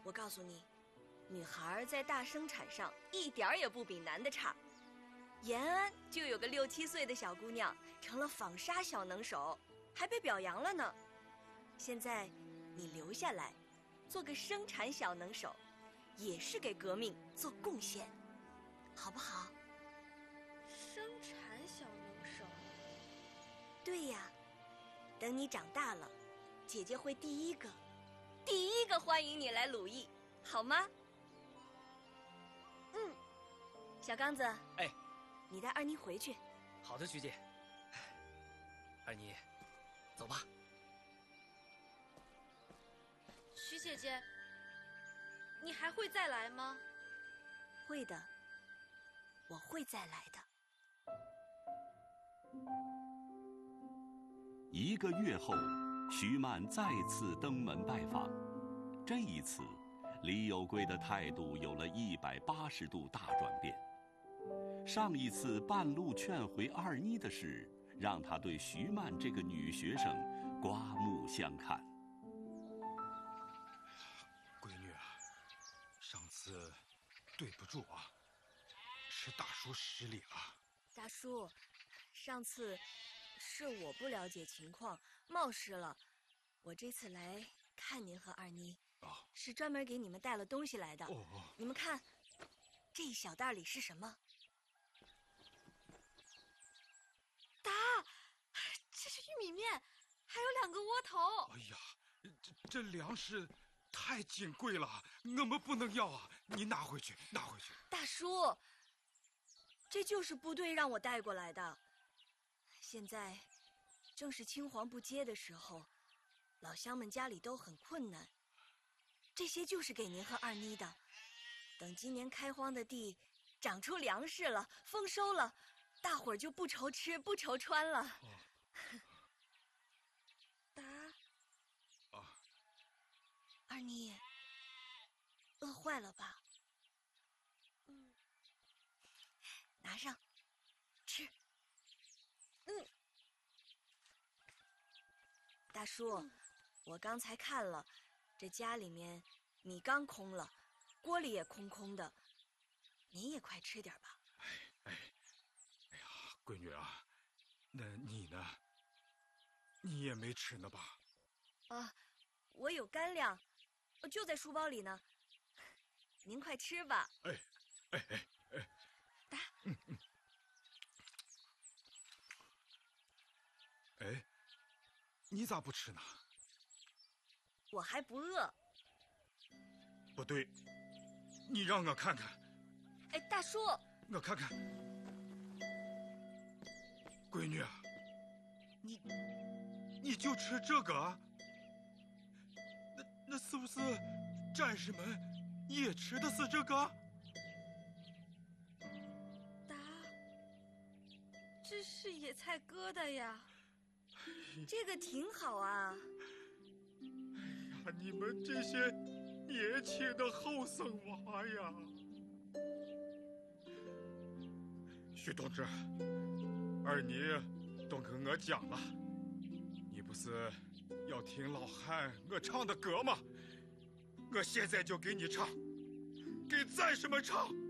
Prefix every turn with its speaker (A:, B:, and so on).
A: 我告诉你，女孩在大生产上一点儿也不比男的差。延安就有个6、7岁的小姑娘成了纺纱小能手，还被表扬了呢。现在你留下来，做个生产小能手，也是给革命做贡献，好不好？
B: 生产小能手？
A: 对呀，等你长大了，姐姐会第一个欢迎你来鲁艺，好吗？小刚子，
C: 哎，
A: 你带二妮回去。
C: 好的，徐姐。二妮，走吧。
B: 徐姐姐，你还会再来吗？
A: 会的，我会再来的。
D: 1个月后，徐曼再次登门拜访。这一次，李有贵的态度有了180度大转变。上一次半路劝回二妮的事，让他对徐曼这个女学生刮目相看。
E: 闺女啊，上次对不住啊，是大叔失礼了。
A: 大叔，上次是我不了解情况，冒失了。我这次来看您和二妮，是专门给你们带了东西来的。你们看，这一小袋里是什么？
B: 这是玉米面，还有2个窝头。
E: 哎呀，这粮食太金贵了，我们不能要啊！你拿回去，拿回去。
A: 大叔，这就是部队让我带过来的。现在正是青黄不接的时候，老乡们家里都很困难。这些就是给您和二妮的。等今年开荒的地长出粮食了，丰收了，大伙儿就不愁吃不愁穿了。二妮，饿坏了吧？拿上，吃。大叔，我刚才看了，这家里面米缸空了，锅里也空空的，您也快吃点吧。
E: 哎呀，闺女啊，那你呢？你也没吃呢吧？
A: 我有干粮，就在书包里呢。您快吃吧。打。
E: 你咋不吃呢？
A: 我还不饿。
E: 不对，你让我看看。
A: 大叔，
E: 我看看。闺女啊，你就吃这个啊？那是不是战士们也吃的是这个？
B: 这是野菜疙瘩呀。
A: 这个挺好啊。
E: 你们这些年轻的后生娃呀！徐同志，二妮都跟我讲了，你不是要听老汉我唱的歌吗？我现在就给你唱，给战士们唱。